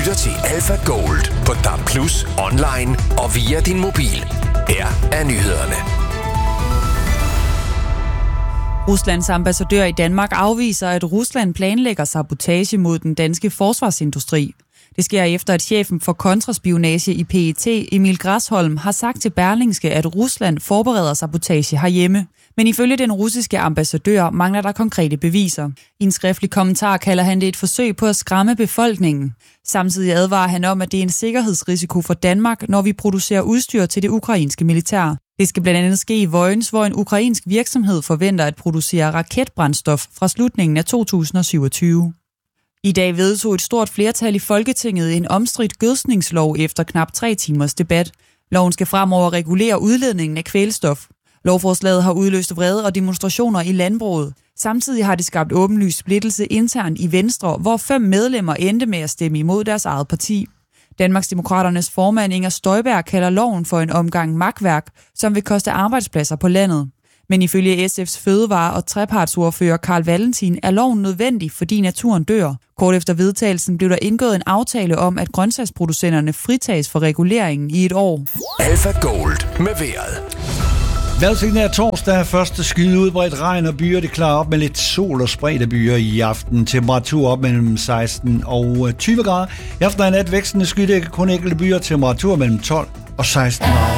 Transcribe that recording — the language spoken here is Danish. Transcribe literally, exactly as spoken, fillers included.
lytter til Alpha Gold på D A B plus, online og via din mobil. Her er nyhederne. Ruslands ambassadør i Danmark afviser, at Rusland planlægger sabotage mod den danske forsvarsindustri. Det sker efter, at chefen for kontraspionage i P E T, Emil Grasholm, har sagt til Berlingske, at Rusland forbereder sabotage herhjemme. Men ifølge den russiske ambassadør mangler der konkrete beviser. I en skriftlig kommentar kalder han det et forsøg på at skræmme befolkningen. Samtidig advarer han om, at det er en sikkerhedsrisiko for Danmark, når vi producerer udstyr til det ukrainske militær. Det skal blandt andet ske i Vojens, hvor en ukrainsk virksomhed forventer at producere raketbrændstof fra slutningen af to tusind syvogtyve. I dag vedtog et stort flertal i Folketinget en omstridt gødskningslov efter knap tre timers debat. Loven skal fremover regulere udledningen af kvælstof. Lovforslaget har udløst vrede og demonstrationer i landbruget. Samtidig har det skabt åbenlys splittelse internt i Venstre, hvor fem medlemmer endte med at stemme imod deres eget parti. Danmarksdemokraternes formand Inger Støjberg kalder loven for en omgang makværk, som vil koste arbejdspladser på landet. Men ifølge S F's fødevare- og trepartsordfører Carl Valentin er loven nødvendig, fordi naturen dør. Kort efter vedtagelsen blev der indgået en aftale om, at grøntsagsproducenterne fritages for reguleringen i et år. Alpha Gold med vejret. Vejrudsigten er torsdag. Første skyde udbredt regn og byer. Det klarer op med lidt sol og spredte byer i aften. Temperatur op mellem seksten og tyve grader. I aften er nat vækstende skydække, kun enkelte byer. Temperatur mellem tolv og seksten grader.